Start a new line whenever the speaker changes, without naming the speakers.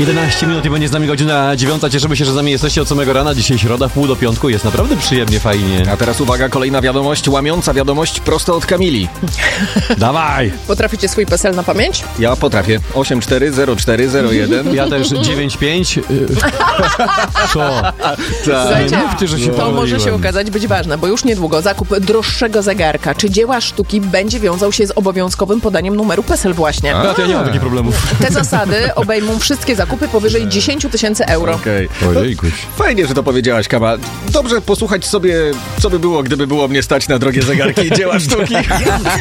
11 minut i będzie z nami godzina 9. Cieszymy się, że z nami jesteście od samego rana. Dzisiaj środa, 4:45. Jest naprawdę przyjemnie, fajnie.
A teraz uwaga, kolejna wiadomość, łamiąca wiadomość prosto od Kamili.
Dawaj!
Potraficie swój PESEL na pamięć?
Ja potrafię. 840401.
Ja też 9,5. Co?
Słuchajcie,
mówcie, że się
to może się
pomyliłem.
okazać być ważne, bo już niedługo zakup droższego zegarka czy dzieła sztuki będzie wiązał się z obowiązkowym podaniem numeru PESEL właśnie.
No, to ja nie mam takich problemów.
Te zasady obejmą wszystkie zakupy powyżej 10 000 euro.
Okej.
Ojejkuś.
Fajnie, że to powiedziałaś, Kama. Dobrze posłuchać sobie, co by było, gdyby było mnie stać na drogie zegarki i dzieła sztuki.